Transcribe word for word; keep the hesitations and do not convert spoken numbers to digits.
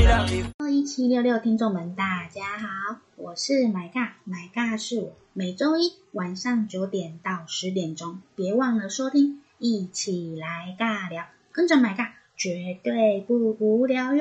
一七六六听众们大家好，我是买尬，买尬是我，每周一晚上九点到十点钟，别忘了收听，一起来尬聊，跟着买尬绝对不无聊哟。